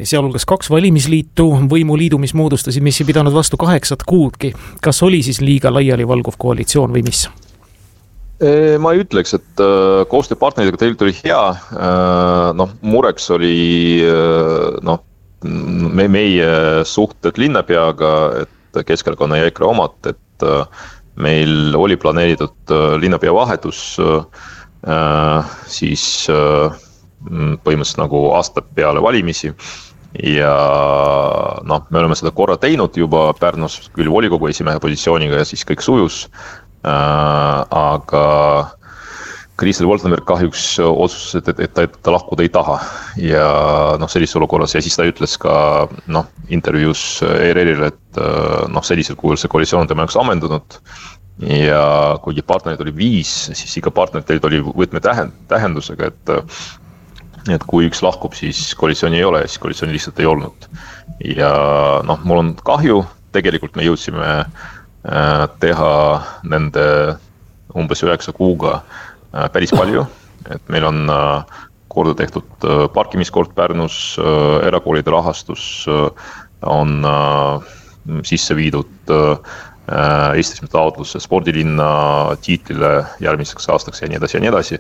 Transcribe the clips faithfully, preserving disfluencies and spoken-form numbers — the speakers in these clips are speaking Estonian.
sealhulgas kaks valimisliitu, võimuliidu, mis moodustasid, mis ei pidanud vastu kaheksat kuudki. Kas oli siis liiga laialivalguv koalitsioon või mis? Ma ei ütleks, et koostööpartneritega tegelikult oli hea. No, mureks oli no, me, meie suhted linnapeaga, et Keskerakonna ja EKRE omad, et meil oli planeeritud linnapea vahetus siis põhimõtteliselt nagu aasta peale valimisi ja no, me oleme seda korra teinud juba Pärnus küll volikogu esimehe positsiooniga ja siis kõik sujus. Äh, aga Kristel Voltenberg kahjuks otsustas, et, et, et ta lahkuda ei taha ja noh, sellises olukorras ja siis ta ütles ka noh, intervjuus E R R-ile, et noh, sellisel kujul see koalitsioon on tema jaoks ammendunud ja kuigi partnerid oli viis, siis iga partner teilt oli võtme tähendusega, et et kui üks lahkub, siis koalitsiooni ei ole ja siis koalitsiooni lihtsalt ei olnud ja noh, mul on kahju, tegelikult me jõudsime teha nende umbes üheksa kuuga päris palju, et meil on korda tehtud parkimiskord Pärnus, erakoolide rahastus on sisse viidud Eestis taotluse spordilinna tiitlile järgmiseks aastaks ja nii edasi ja nii edasi.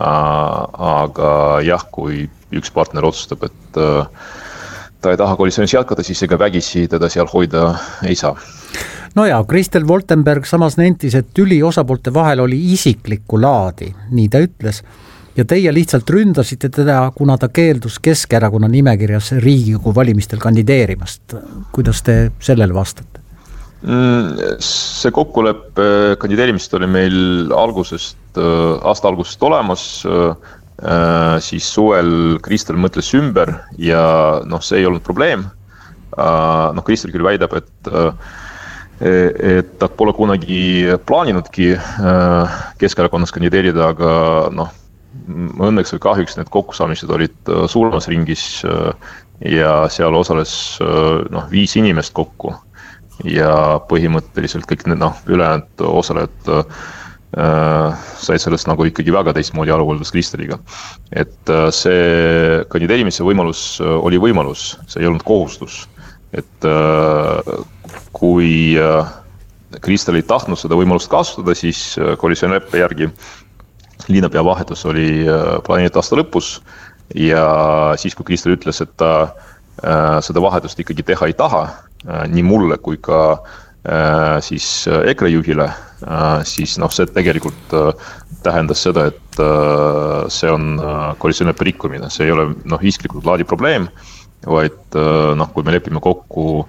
Aga jah, kui üks partner otsustab, et ta ei taha koalitsioonis jätkata, siis ega vägisi teda seal hoida ei saa. No ja, Kristel Voltenberg samas nentis, et tüli osapoolte vahel oli isiklikku laadi, nii ta ütles, ja teie lihtsalt ründasite teda, kuna ta keeldus Keskerakonna nimekirjas Riigikogu valimistel kandideerimast. Kuidas te sellele vastate? See kokkuleppe kandideerimist oli meil algusest, aasta algusest olemas, siis suvel Kristel mõtles ümber ja noh, see ei olnud probleem. Noh, Kristel küll väidab, et et ta pole kunagi plaaninudki Keskerakonnas kandideerida, aga noh, õnneks või kahjuks need kokkusaamised olid suuremas ringis ja seal osales noh, viis inimest kokku ja põhimõtteliselt kõik need noh, ülejäänud osalejad sai sellest nagu ikkagi väga teistmoodi aru võrreldes Kristeliga. Et see kandideerimise võimalus oli võimalus, see ei olnud kohustus. Et kui Kristel ei tahtnud seda võimalust kasutada, siis koalitsioonileppe järgi linnapea vahetus oli planeeritud aasta lõpus ja siis, kui Kristel ütles, et ta seda vahetust ikkagi teha ei taha, nii mulle kui ka siis EKRE juhile, siis noh, see tegelikult tähendas seda, et see on koalitsioonileppe rikkumine, see ei ole noh, isiklikult laadi probleem, vaid noh, kui me lepime kokku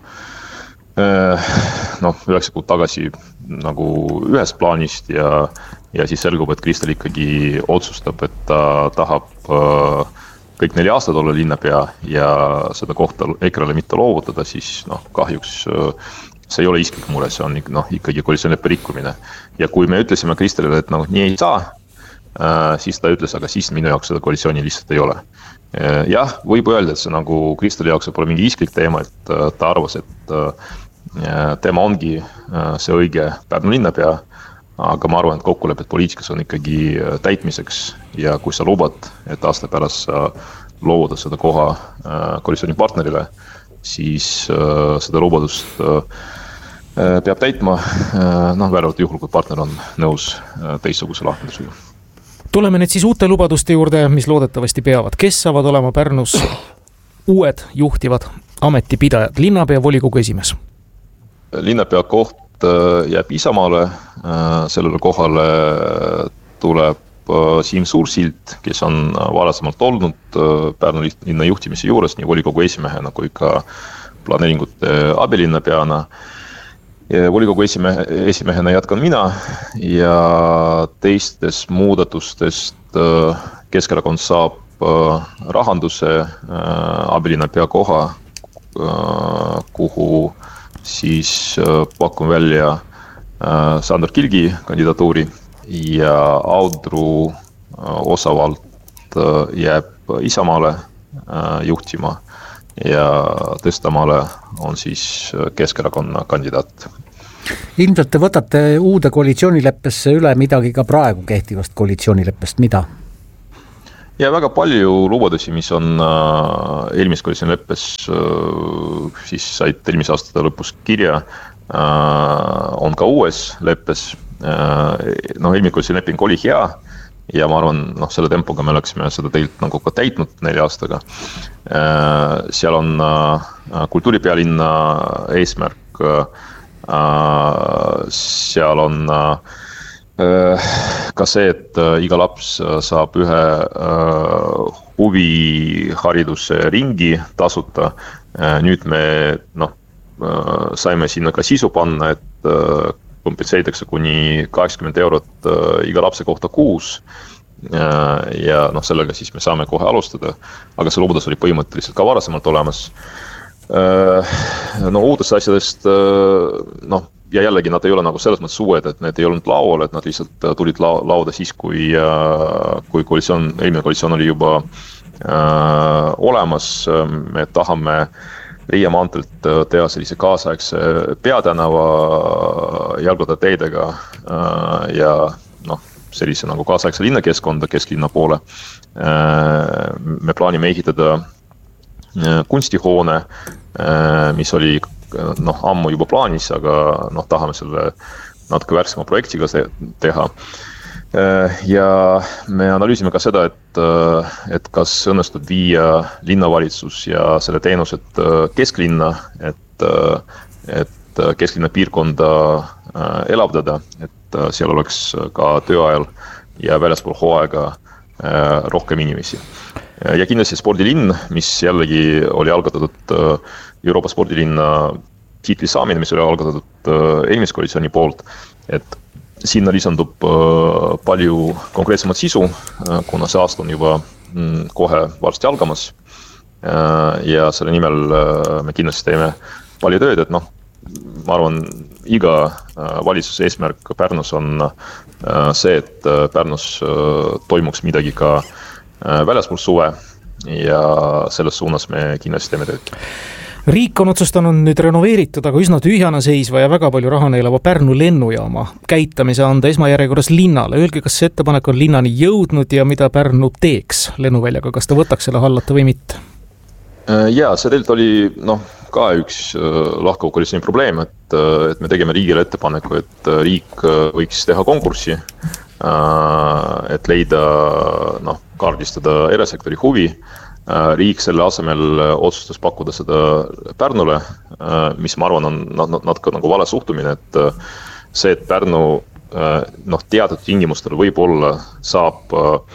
noh, üheksa kuud tagasi nagu ühest plaanist ja, ja siis selgub, et Kristel ikkagi otsustab, et ta tahab kõik neli aastat olla linnapea ja seda kohta EKRE-le mitte loovutada, siis noh, kahjuks see ei ole isiklik mure, see on noh, ikkagi koalitsioonileppe rikkumine. Ja kui me ütlesime Kristelile, et noh, nii ei saa, siis ta ütles, aga siis minu jaoks seda koalitsiooni lihtsalt ei ole. Jah, võib öelda, et see nagu Kristeli jaoks pole mingi isiklik teema, et ta arvas, et tema ongi see õige Pärnu linnapea, aga ma arvan, et kokkulepet poliitikas on ikkagi täitmiseks ja kui sa lubad, et aasta pärast sa loovutad seda koha koalitsioonipartnerile, siis seda lubadust peab täitma, noh, vääralt juhul, kui partner on nõus teistsuguse lahendusega. Tuleme nüüd siis uute lubaduste juurde, mis loodetavasti peavad. Kes saavad olema Pärnus uued juhtivad ametipidajad? Linnapea, volikogu esimees? Linnapea koht jääb Isamaale, sellele kohale tuleb Siim Suursild, kes on varasemalt olnud Pärnu linna juhtimise juures nii volikogu esimehena kui ka planeeringute abilinnapeana. Volikogu esimehe, esimehena jätkan mina ja teistes muudatustest Keskerakond saab rahanduse abilinnapea koha, kuhu siis pakun välja Sandor Kilgi kandidatuuri ja Audru osavalt jääb Isamaale juhtima ja Tõstamaale on siis Keskerakonna kandidaat. Ilmselt te võtate uude koalitsioonileppesse üle midagi ka praegu kehtivast koalitsioonileppest, mida? ja väga palju lubadusi, mis on äh, eelmise koalitsiooni leppes äh, siis said eelmise aasta lõpus kirja, äh, on ka uues leppes. Äh, no eelmine koalitsiooni leping oli hea ja ma arvan, noh, selle tempoga me oleksime seda teilt nagu ka täitnud nelja aastaga. Äh, seal on äh, kultuuripealinna eesmärk, äh, seal on äh, ka see, et iga laps saab ühe huvihariduse ringi tasuta. Nüüd me noh, saime sinna ka sisu panna, et kompenseeritakse kuni kaheksakümmend eurot iga lapse kohta kuus. Ja noh, sellega siis me saame kohe alustada, aga see lubadus oli põhimõtteliselt ka varasemalt olemas. No uutest asjadest, noh, ja jällegi nad ei ole nagu selles mõttes uued, et need ei olnud laual, et nad lihtsalt tulid lauda siis, kui, kui koalitsioon, eelmine koalitsioon oli juba äh, olemas. Me tahame Riia maantelt teha sellise kaasaegse peatänava jalgrattateedega äh, ja noh, sellise nagu kaasaegse linnakeskkonda kesklinna poole. Äh, me plaanime ehitada äh, kunstihoone, äh, mis oli noh, ammu juba plaanis, aga noh, tahame selle natuke värskema projektiga teha. Ja me analüüsime ka seda, et, et kas õnnestub viia linnavalitsus ja selle teenused kesklinna, et, et kesklinna piirkonda elavdada, et seal oleks ka tööajal ja väljaspool hooaega rohkem inimesi. Ja kindlasti spordilinn, mis jällegi oli algatatud Euroopa spordilinna tiitli saamine, mis oli algatatud eelmise koalitsiooni poolt, et sinna lisandub palju konkreetsemat sisu, kuna see aasta on juba kohe varsti algamas. Ja selle nimel me kindlasti teeme palju tööd, et noh, ma arvan, iga valitsuse eesmärk Pärnus on see, et Pärnus toimuks midagi ka väljaspool suve ja selles suunas me kindlasti teeme tööd. Riik on otsustanud nüüd renoveeritud, aga üsna tühjana seisva ja väga palju raha neelava Pärnu lennujaama käitamise anda esmajärjekorras linnale. Öelge, kas see ettepanek on linnani jõudnud ja mida Pärnu teeks lennuväljaga, kas ta võtaks selle hallata või mitte? Jaa, see teilt oli noh, ka üks lahkuv koalitsiooni probleem, et, et me tegime riigile ettepaneku, et riik võiks teha konkurssi, et leida, noh, kaardistada erasektori huvi. Riik selle asemel otsustas pakkuda seda Pärnule, mis ma arvan on natuke nagu vale suhtumine, et see, et Pärnu noh, teatud tingimustel võib-olla saab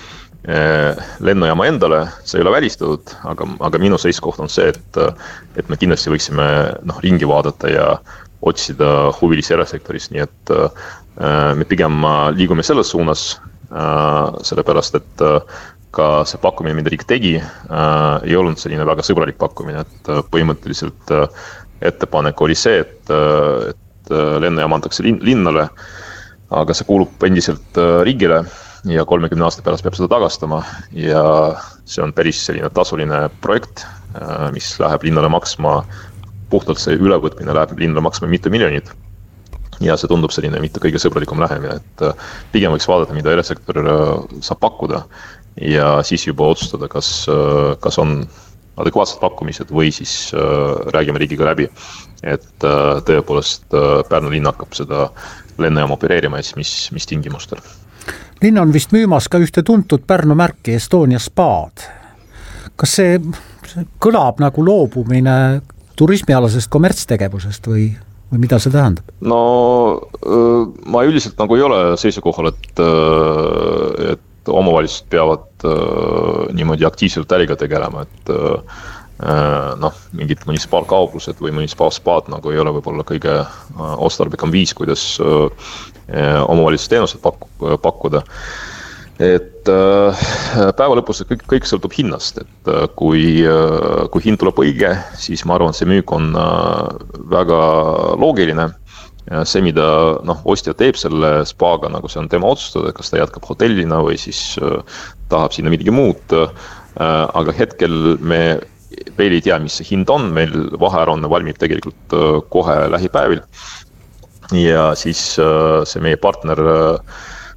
lennujaama endale, see ei ole välistatud, aga, aga minu seisukoht on see, et, et me kindlasti võiksime noh, ringi vaadata ja otsida huvilisi erasektoris, nii et me pigem liigume selles suunas, sellepärast, et ka see pakkumine, mida riik tegi, ei olnud selline väga sõbralik pakkumine, et põhimõtteliselt ettepanek oli see, et, et lennujaam antakse linnale, aga see kuulub endiselt riigile ja kolmekümne aasta pärast peab seda tagastama ja see on päris selline tasuline projekt, mis läheb linnale maksma, puhtalt see ülevõtmine läheb linnale maksma mitu miljonit ja see tundub selline mitte kõige sõbralikum lähemine, et pigem võiks vaadata, mida erasektor saab pakkuda ja siis juba otsustada, kas, kas on adekvaatsed pakkumised või siis räägime riigiga läbi, et tõepoolest Pärnu linn hakkab seda lennujaama opereerima ja siis mis, mis tingimustel. Linn on vist müümas ka ühte tuntud Pärnu märki Estonia spaad. Kas see, see kõlab nagu loobumine turismialasest kommertstegevusest või, või mida see tähendab? No ma üldiselt nagu ei ole seisukohal, et, et omavalitsused peavad niimoodi aktiivselt äriga tegelema, et noh, mingid municipaalkauplused või municipaalspaad nagu ei ole võib-olla kõige otstarbekam viis, kuidas omavalitsus teenused pakkuda. Et päeva lõpus kõik, kõik sõltub hinnast, et kui, kui hind tuleb õige, siis ma arvan, see müük on väga loogiline. See, mida noh, ostja teeb selle spaaga, nagu see on tema otsustada, kas ta jätkab hotellina või siis tahab sinna midagi muud. Aga hetkel me veel ei tea, mis see hind on, meil vahearuanne valmib tegelikult kohe lähipäevil. Ja siis see meie partner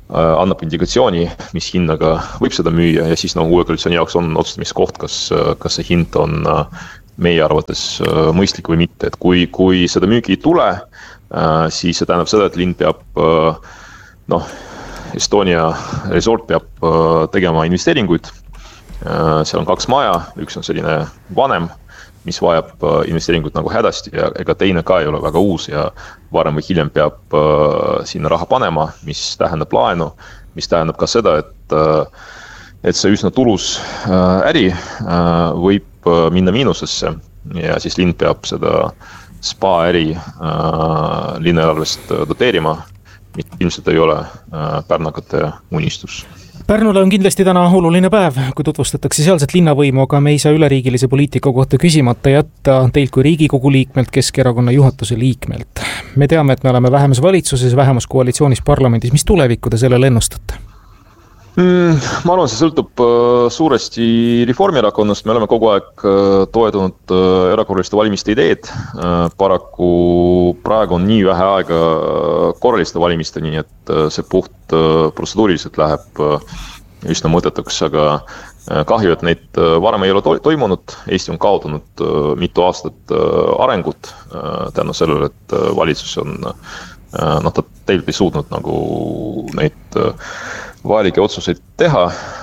annab indikatsiooni, mis hinnaga võib seda müüa ja siis no uue koalitsiooni jaoks on otsustamiskoht, kas, kas see hind on meie arvates mõistlik või mitte, et kui, kui seda müügi ei tule, siis see tähendab seda, et linn peab, noh, Estonia resort peab tegema investeeringuid, seal on kaks maja, üks on selline vanem, mis vajab investeeringut nagu hädasti ja ega teine ka ei ole väga uus ja varem või hiljem peab sinna raha panema, mis tähendab laenu, mis tähendab ka seda, et, et see üsna tulus äri võib minna miinusesse ja siis linn peab seda spa äri linnaeelarvest doteerima, mis ilmselt ei ole pärnakate unistus. Pärnule on kindlasti täna oluline päev, kui tutvustatakse sealset linnavõimu, aga me ei saa üleriigilise poliitika kohta küsimata jätta teilt kui Riigikogu liikmelt, Keskerakonna juhatuse liikmelt. Me teame, et me oleme vähemus valitsuses, vähemus koalitsioonis parlamendis. Mis tulevikku te sellele ennustate? Mm, ma arvan, see sõltub suuresti Reformierakonnast. Me oleme kogu aeg toetunud erakorraliste valimiste ideed. Paraku praegu on nii vähe aega korraliste valimiste, nii et see puht protseduuriliselt läheb üsna mõttetuks, aga kahju, et neid varem ei ole toimunud. Eesti on kaotanud mitu aastat arengut tänu sellele, et valitsus on, noh, ta teilt ei suutnud nagu neid vajalike otsuseid teha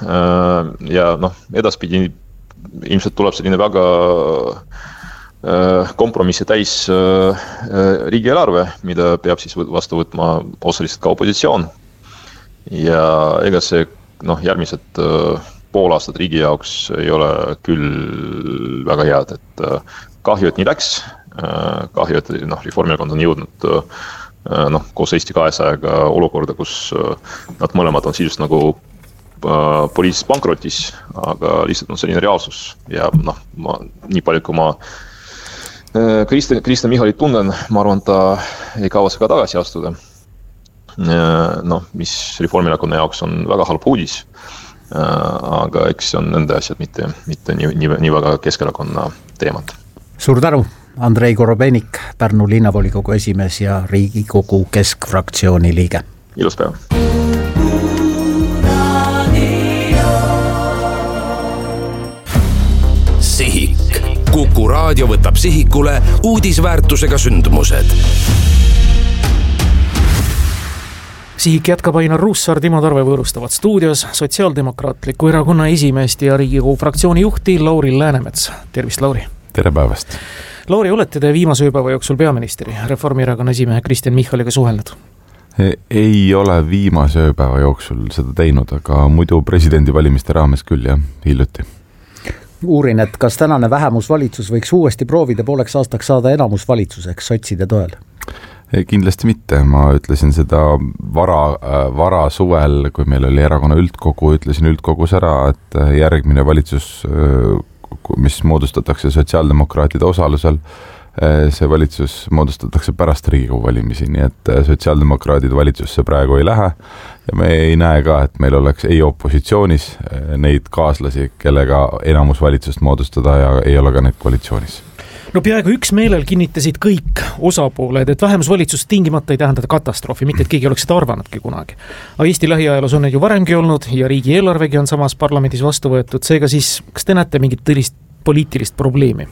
ja noh, edaspidi ilmselt tuleb selline väga kompromissi täis riigieelarve, mida peab siis vastu võtma osaliselt ka opositsioon ja ega see noh, järgmised pool aastat riigi jaoks ei ole küll väga head, et kahju, et nii läks, kahju, et noh, Reformierakond on jõudnud noh, koos Eesti kahesajaga olukorda, kus nad mõlemad on sisuliselt nagu poliitilises pankrotis, aga lihtsalt on selline reaalsus ja noh, ma, nii palju kui ma Kristen, Kristen Michalit tunnen, ma arvan, ta ei kavatse ka tagasi astuda, noh, mis Reformierakonna jaoks on väga halb uudis, aga eks see on nende asjad, mitte, mitte nii, nii, nii väga Keskerakonna teemad. Suur tänu! Andrei Korobenik, Pärnu linnavolikogu esimees ja Riigikogu keskfraktsiooni liige. Ilus päev! Sihik. Kuku raadio võtab sihikule uudisväärtusega sündmused. Sihik jätkab Ainar Ruussaar, Timo Tarve võõrustavad stuudios Sotsiaaldemokraatliku erakonna esimeest ja Riigikogu fraktsiooni juhti Lauri Läänemets. Tervist, Lauri! Tere päevast! Lauri, olete te viimase ööpäeva jooksul peaministri Reformierakonna esimehe Kristen Michaliga suhelnud? Ei ole viimase ööpäeva jooksul seda teinud, aga muidu presidendivalimiste raames küll jah, hiljuti. Uurin, et kas tänane vähemusvalitsus võiks uuesti proovida pooleks aastaks saada enamusvalitsuseks sotside toel? Kindlasti mitte, ma ütlesin seda vara, vara suvel, kui meil oli erakonna üldkogu, ütlesin üldkogus ära, et järgmine valitsus, mis moodustatakse sotsiaaldemokraatide osalusel, see valitsus moodustatakse pärast Riigikogu valimisi, nii et sotsiaaldemokraadid valitsusse praegu ei lähe ja me ei näe ka, et meil oleks ei opositsioonis neid kaaslasi, kellega enamusvalitsust moodustada ja ei ole ka neid koalitsioonis. No peaaegu üks meelel kinnitasid kõik osapooled, et vähemusvalitsus tingimata ei tähenda katastroofi, mitte et keegi oleks seda arvanudki kunagi. Aga Eesti lähiajaloos on neid ju varemgi olnud ja riigieelarvegi on samas parlamendis vastu võetud, seega siis, kas te näete mingit tõlist poliitilist probleemi?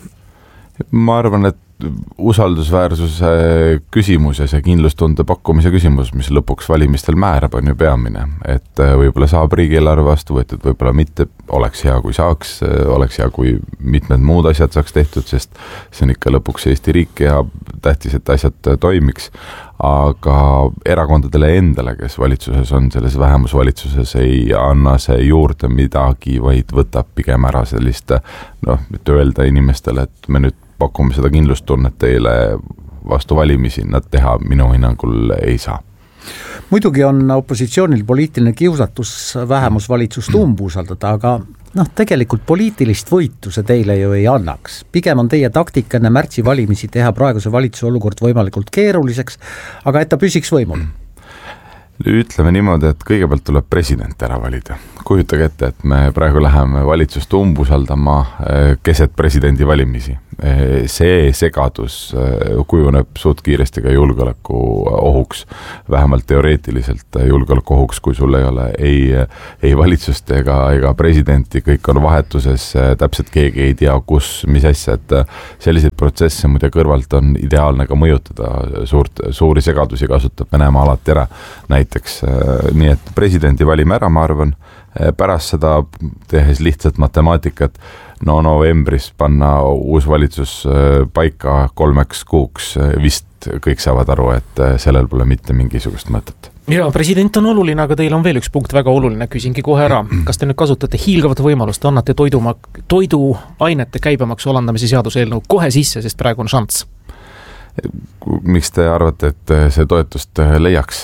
Ma arvan, et usaldusväärsuse küsimus ja see kindlustunde pakkumise küsimus, mis lõpuks valimistel määrab, on ju peamine. Et võib-olla saab riigieelarve vastu võetud, võib-olla mitte, oleks hea, kui saaks, oleks hea, kui mitmed muud asjad saaks tehtud, sest see on ikka lõpuks Eesti riik ja tähtis, et asjad toimiks. Aga erakondadele endale, kes valitsuses on, selles vähemusvalitsuses ei anna see juurde midagi, vaid võtab pigem ära sellist, noh, et öelda inimestele, et me nüüd pakume seda kindlustunnet teile vastu valimisi, nad teha minu hinnangul ei saa. Muidugi on opositsioonil poliitiline kiusatus vähemusvalitsust umbusaldada, aga noh, tegelikult poliitilist võitu see teile ju ei annaks. Pigem on teie taktika enne märtsi valimisi teha praeguse valitsuse olukord võimalikult keeruliseks, aga et ta püsiks võimul. Ütleme niimoodi, et kõigepealt tuleb president ära valida. Kujutage ette, et me praegu läheme valitsust umbusaldama keset presidendi valimisi. See segadus kujuneb suht kiiresti ka julgeoleku ohuks, vähemalt teoreetiliselt julgeoleku ohuks, kui sul ei ole ei, ei valitsust ega, ega presidenti, kõik on vahetuses, täpselt keegi ei tea, kus, mis asja, et selliseid protsesse muide kõrvalt on ideaalne ka mõjutada, suurt, suuri segadusi kasutab Venemaa alati ära näiteks, nii et presidendi valime ära, ma arvan, pärast seda tehes lihtsalt matemaatikat, no novembris panna uus valitsus paika kolmeks kuuks, vist kõik saavad aru, et sellel pole mitte mingisugust mõtet. Ja president on oluline, aga teil on veel üks punkt väga oluline, küsingi kohe ära. Kas te nüüd kasutate hiilgavat võimalust, annate toiduma, toiduainete käibemaksu alandamise seaduseelnõu kohe sisse, sest praegu on šanss? Miks te arvate, et see toetust leiaks?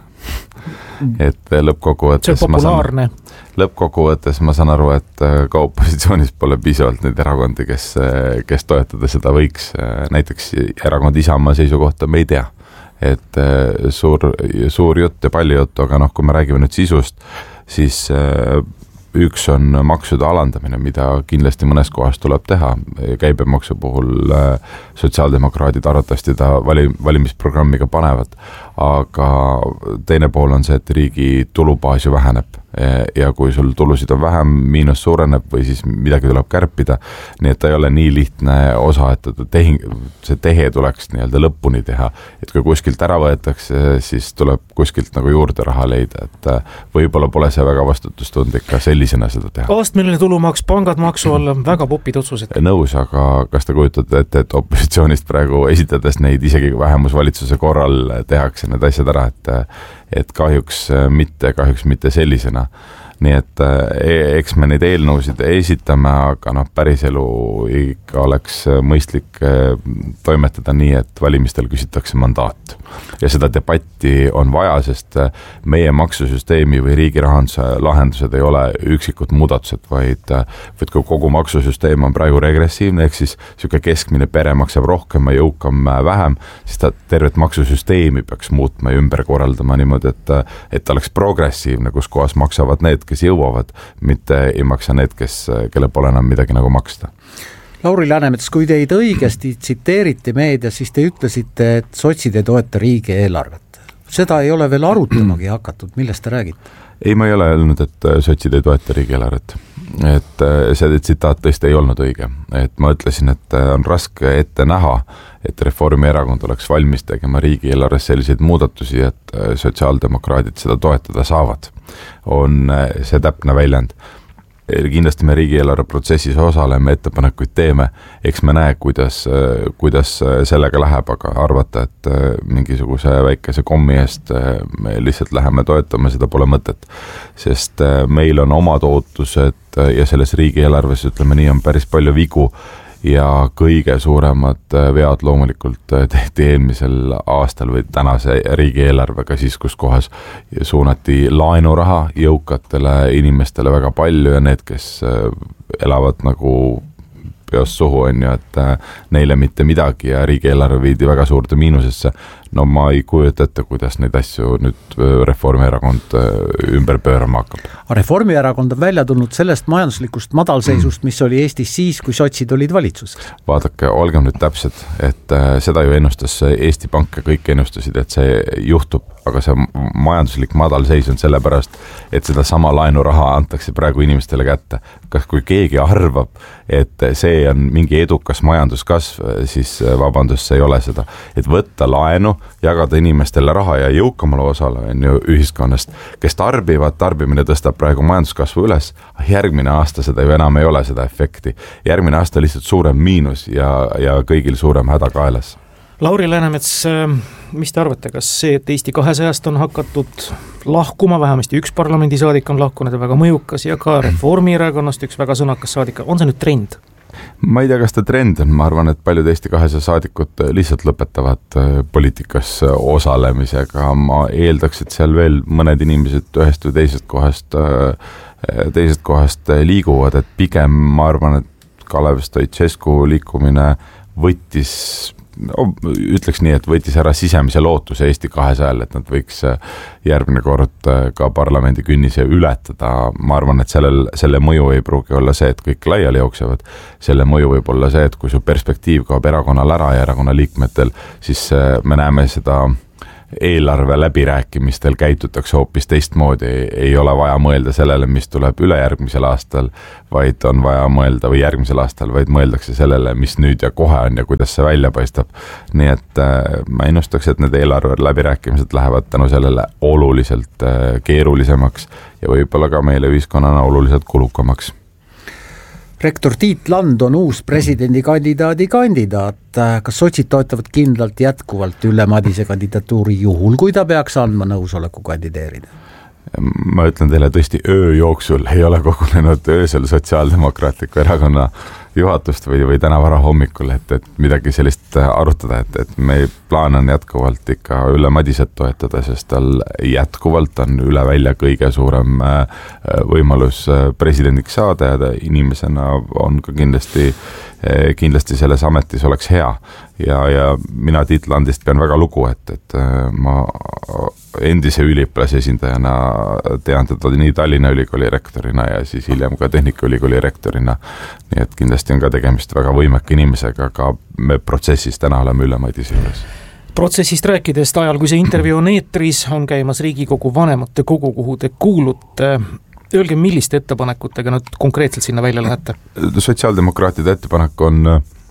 Et lõppkokkuvõttes see on populaarne. Ma saan, lõppkokkuvõttes ma saan aru, et ka opositsioonis pole piisavalt neid erakondi, kes, kes toetada seda võiks. Näiteks erakond Isamaa seisukohta me ei tea, et suur, suur jutt ja palju juttu, aga noh, kui me räägime nüüd sisust, siis üks on maksude alandamine, mida kindlasti mõnes kohas tuleb teha. Käibemaksu puhul sotsiaaldemokraadid arvatavasti ta vali, valimisprogrammiga panevad, aga teine pool on see, et riigi tulubaas ju väheneb ja kui sul tulusid on vähem, miinus suureneb või siis midagi tuleb kärpida, nii et ta ei ole nii lihtne osa, et tehing, see tehe tuleks nii-öelda lõpuni teha, et kui kuskilt ära võetakse, siis tuleb kuskilt nagu juurde raha leida, et võib-olla pole see väga vastutustundlik ka sellisena seda teha. Astmeline tulumaks, pangad maksu alla, väga popid otsused. Nõus, aga kas te kujutate ette, et opositsioonist praegu esitades neid isegi vähemusvalitsuse korral tehakse need asjad ära, et et kahjuks mitte, kahjuks mitte sellisena. Nii et eks me neid eelnõusid esitame, aga noh, päriselu ikka oleks mõistlik toimetada nii, et valimistel küsitakse mandaat. Ja seda debatti on vaja, sest meie maksusüsteemi või riigi rahanduse lahendused ei ole üksikud muudatused, vaid, vaid kui kogu maksusüsteem on praegu regressiivne, ehk siis siuke keskmine pere maksab rohkem ja jõukam vähem, siis ta tervet maksusüsteemi peaks muutma ja ümber korraldama niimoodi, et, et ta oleks progressiivne, kus kohas maksavad need, kes jõuavad, mitte ei maksa need, kes, kelle pole enam midagi nagu maksta. Lauri Läänemets, kui teid õigesti tsiteeriti meedias, siis te ütlesite, et sotsid ei toeta riigi eelarvet. Seda ei ole veel arutamagi hakatud, millest te räägite? Ei, ma ei ole öelnud, et sotsid ei toeta riigi eelarvet. Et see tsitaat tõesti ei olnud õige. Et ma ütlesin, et on raske ette näha, et Reformierakond oleks valmis tegema riigi eelarves selliseid muudatusi, et sotsiaaldemokraadid seda toetada saavad. On see täpne väljend. Kindlasti me riigieelarve protsessis osaleme, ettepanekuid teeme, eks me näe, kuidas, kuidas sellega läheb, aga arvata, et mingisuguse väikese kommi eest me lihtsalt läheme toetama, seda pole mõtet. Sest meil on omad ootused ja selles riigieelarves, ütleme nii, on päris palju vigu ja kõige suuremad vead loomulikult tehti eelmisel aastal või tänase riigieelarvega siis, kus kohas suunati laenuraha jõukatele inimestele väga palju ja need, kes elavad nagu peost suhu on ju, et neile mitte midagi ja riigieelarve viidi väga suurde miinusesse. No ma ei kujuta ette, kuidas neid asju nüüd Reformierakond ümber pöörama hakkab. Reformierakond on välja tulnud sellest majanduslikust madalseisust, mis oli Eestis siis, kui sotsid olid valitsuses. Vaadake, olgem nüüd täpsed, et seda ju ennustas Eesti Pank ja kõik ennustasid, et see juhtub, aga see majanduslik madalseis on sellepärast, et seda sama laenuraha antakse praegu inimestele kätte. Kas kui keegi arvab, et see on mingi edukas majanduskasv, siis vabandust, see ei ole seda. Et võtta laenu, jagada inimestele raha ja jõukamale osale on ju ühiskonnast, kes tarbivad, tarbimine tõstab praegu majanduskasvu üles, järgmine aasta seda ju enam ei ole seda efekti. Järgmine aasta lihtsalt suurem miinus ja, ja kõigil suurem häda kaelas. Lauri Läänemets, mis te arvate, kas see, et Eesti kahesajast on hakatud lahkuma, vähemasti üks parlamendisaadik on lahkunud ja väga mõjukas ja ka Reformierakonnast üks väga sõnakas saadik, on see nüüd trend? Ma ei tea, kas ta trend on, ma arvan, et paljud Eesti kahesaja saadikud lihtsalt lõpetavad poliitikas osalemisega, ma eeldaks, et seal veel mõned inimesed ühest või teisest kohast, teisest kohast liiguvad, et pigem ma arvan, et Kalev Stoicescu liikumine võttis no, ütleks nii, et võttis ära sisemise lootuse Eesti kahesajal, et nad võiks järgmine kord ka parlamendi künnise ületada. Ma arvan, et sellel, selle mõju ei pruugi olla see, et kõik laiali jooksevad. Selle mõju võib olla see, et kui su perspektiiv kaob erakonnal ära ja erakonna liikmetel, siis me näeme seda eelarve läbirääkimistel käitutakse hoopis teistmoodi, ei ole vaja mõelda sellele, mis tuleb ülejärgmisel aastal, vaid on vaja mõelda, või järgmisel aastal, vaid mõeldakse sellele, mis nüüd ja kohe on ja kuidas see välja paistab. Nii et ma ennustaks, et need eelarve läbirääkimised lähevad tänu sellele oluliselt keerulisemaks ja võib-olla ka meile ühiskonnana oluliselt kulukamaks. Rektor Tiit Land on uus presidendikandidaadi kandidaat. Kas sotsid toetavad kindlalt jätkuvalt Ülle Madise kandidatuuri juhul, kui ta peaks andma nõusoleku kandideerida? Ma ütlen teile tõesti öö jooksul ei ole kogunenud öösel Sotsiaaldemokraatliku erakonna juhatust või, või täna vara hommikul, et, et midagi sellist arutada, et, et me plaan on jätkuvalt ikka Ülle Madiset toetada, sest tal jätkuvalt on üle välja kõige suurem võimalus presidendiks saada ja ta inimesena on ka kindlasti, kindlasti selles ametis oleks hea. Ja, ja mina Tiit Landist pean väga lugu, et, et ma endise üliõpilase esindajana tean teda nii Tallinna Ülikooli rektorina ja siis hiljem ka Tehnikaülikooli rektorina. Nii et kindlasti on ka tegemist väga võimeka inimesega, aga me protsessis täna oleme Ülle Madise juures. Protsessist rääkides ajal, kui see intervjuu on eetris, on käimas Riigikogu vanemate kogu, kuhu te kuulute. Öelge, milliste ettepanekutega nüüd konkreetselt sinna välja lähete? Sotsiaaldemokraatide ettepanek on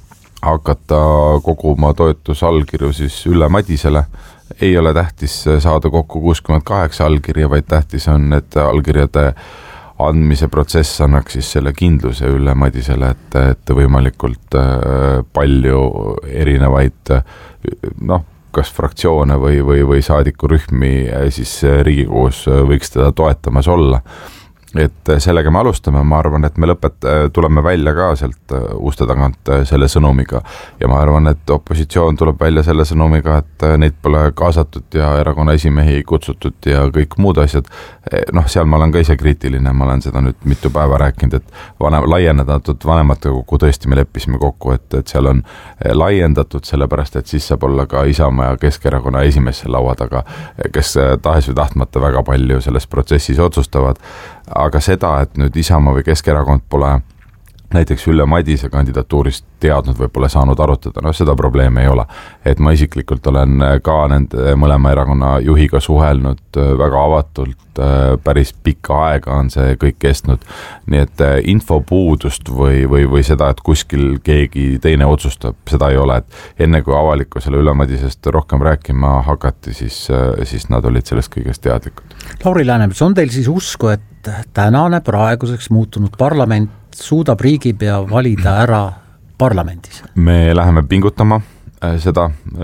hakata koguma toetusallkirju siis Ülle Madisele. Ei ole tähtis saada kokku kuuskümmend kaheksa allkirja, vaid tähtis on, et allkirjade andmise protsess annaks siis selle kindluse Ülle Madisele, et, et võimalikult palju erinevaid noh, kas fraktsioone või, või, või saadikurühmi siis Riigikogus võiks teda toetamas olla. Et sellega me alustame, ma arvan, et me lõpet tuleme välja ka sealt uste tagant selle sõnumiga ja ma arvan, et opositsioon tuleb välja selle sõnumiga, et neid pole kaasatud ja erakonna esimehi kutsutud ja kõik muud asjad. Noh, seal ma olen ka ise kriitiline, ma olen seda nüüd mitu päeva rääkinud, et vanem, laiendatud vanemate kogu tõesti me leppisime kokku, et, et seal on laiendatud sellepärast, et siis saab olla ka Isamaa ja Keskerakonna esimees laua taga, kes tahes või tahtmata väga palju selles protsessis otsustavad. Aga seda, et nüüd Isamaa või Keskerakond pole näiteks Ülle Madise kandidatuurist teadnud või pole saanud arutada, no seda probleemi ei ole. Et ma isiklikult olen ka nende mõlema erakonna juhiga suhelnud väga avatult, päris pikka aega on see kõik kestnud. Nii et infopuudust või, või, või seda, et kuskil keegi teine otsustab, seda ei ole. Et enne kui avalikkusele Ülle Madisest rohkem rääkima hakati, siis, siis nad olid sellest kõigest teadlikud. Lauri Läänemets, on teil siis usku, et tänane praeguseks muutunud parlament suudab riigipea valida ära parlamendis? Me läheme pingutama seda,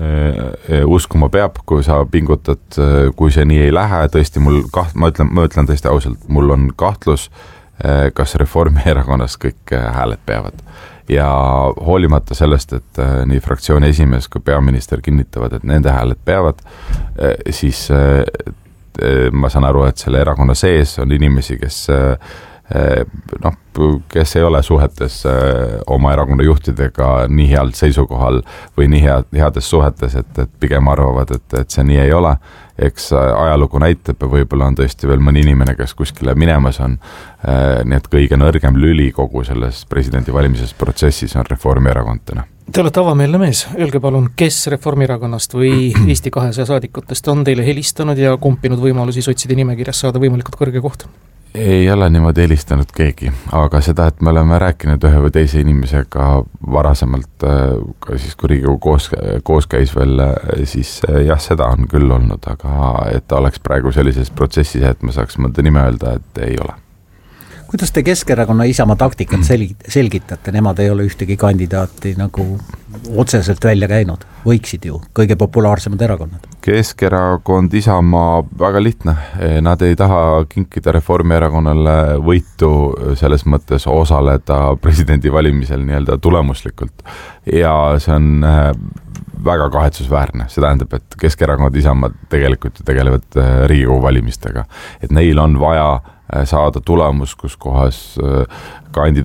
uskuma peab, kui sa pingutad, kui see nii ei lähe, tõesti mul kaht, ma ütlen, ma ütlen tõesti ausalt, mul on kahtlus, kas Reformierakonnas kõik hääled peavad. Ja hoolimata sellest, et nii fraktsiooni esimees kui peaminister kinnitavad, et nende hääled peavad, siis ma saan aru, et selle erakonna sees on inimesi, kes noh, kes ei ole suhetes oma erakonna juhtidega nii heal seisukohal või nii head, heades suhetes, et, et pigem arvavad, et, et see nii ei ole. Eks ajalugu näitab ja võib-olla on tõesti veel mõni inimene, kes kuskile minemas on. Nii et kõige nõrgem lüli kogu selles presidendi valimises protsessis on Reformierakondina. Te olete avameelne mees, öelge palun, kes Reformierakonnast või Eesti kahesaja saadikutest on teile helistanud ja kompinud võimalusi sotside nimekirjas saada võimalikult kõrge koht? Ei ole niimoodi helistanud keegi, aga seda, et me oleme rääkinud ühe või teise inimesega varasemalt, ka siis kui Riigikogu koos, koos käis veel, siis jah, seda on küll olnud, aga et ta oleks praegu sellises protsessis, et me saaks mõnda nime öelda, et ei ole. Kuidas te Keskerakonna Isamaa taktikat selgitate? Nemad ei ole ühtegi kandidaati nagu otseselt välja käinud. Võiksid ju, kõige populaarsemad erakonnad. Keskerakond, Isamaa, väga lihtne. Nad ei taha kinkida Reformierakonnale võitu selles mõttes osaleda presidendi valimisel nii-öelda tulemuslikult. Ja see on väga kahetsusväärne. See tähendab, et Keskerakond, Isamaa tegelikult tegelevad Riigikogu valimistega. Et neil on vaja saada tulemus, kus kohas kandidaat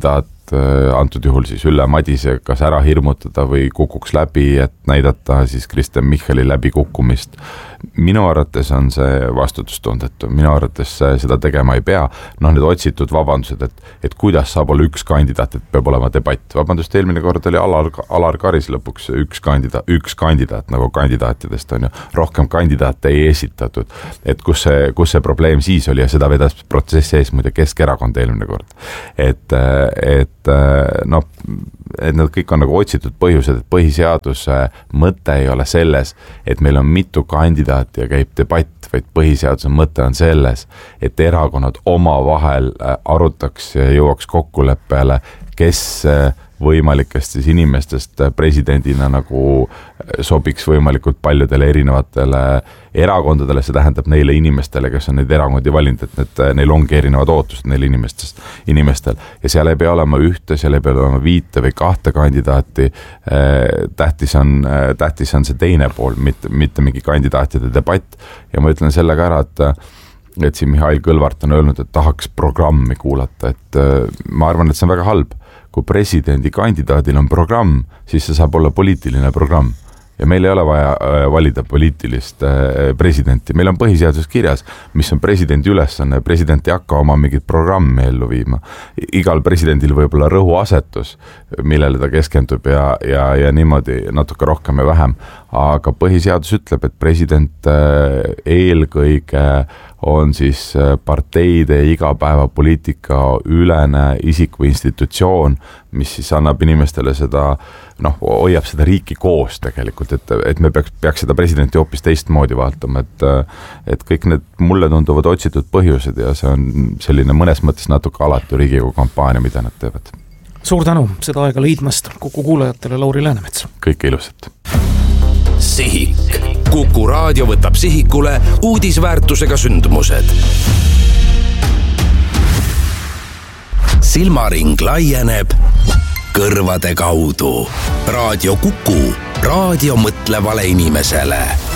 antud juhul siis Ülle Madise kas ära hirmutada või kukuks läbi, et näidata siis Kristen Michali läbikukkumist. Minu arvates on see vastutustundetu, minu arvates seda tegema ei pea. Noh, need otsitud vabandused, et, et kuidas saab olla üks kandidaat, et peab olema debatt. Vabandust, eelmine kord oli Alar, Alar Karis lõpuks üks kandidaat, üks kandidaat nagu kandidaatidest on ju. Rohkem kandidaate ei esitatud. Et kus see, kus see probleem siis oli ja seda vedas protsessi ees muide Keskerakond eelmine kord. Et, et noh, et need kõik on nagu otsitud põhjused, et põhiseaduse mõte ei ole selles, et meil on mitu kandidaati ja käib debatt, vaid põhiseaduse mõte on selles, et erakonnad omavahel arutaks ja jõuaks kokkuleppele, kes võimalikest siis inimestest presidendina nagu sobiks võimalikult paljudele erinevatele erakondadele, see tähendab neile inimestele, kes on neid erakondi valinud, et need, neil ongi erinevad ootused neil inimestest, inimestel. Ja seal ei pea olema ühte, seal ei pea olema viite või kahte kandidaati. Tähtis on, tähtis on see teine pool, mitte, mitte mingi kandidaatide debatt. Ja ma ütlen sellega ära, et et siin Mihhail Kõlvart on öelnud, et tahaks programmi kuulata, et ma arvan, et see on väga halb. Kui presidendi kandidaadil on programm, siis see saab olla poliitiline programm. Ja meil ei ole vaja valida poliitilist presidenti. Meil on põhiseadus kirjas, mis on presidendi ülesanne. President ei hakka oma mingit programmi ellu viima. Igal presidendil võib olla rõhuasetus, millele ta keskendub ja, ja, ja niimoodi natuke rohkem ja vähem. Aga põhiseadus ütleb, et president eelkõige on siis parteide igapäevapoliitika ülene isik või institutsioon, mis siis annab inimestele seda, noh, hoiab seda riiki koos tegelikult, et, et me peaks, peaks seda presidenti hoopis teistmoodi vaatama, et, et kõik need mulle tunduvad otsitud põhjused ja see on selline mõnes mõttes natuke alatu Riigikogu kampaania, mida nad teevad. Suur tänu seda aega leidmast Kuku kuulajatele, Lauri Läänemets. Kõike ilusat. Sihik. Kuku raadio võtab sihikule uudisväärtusega sündmused. Silmaring laieneb kõrvade kaudu. Raadio Kuku, raadio mõtlevale inimesele.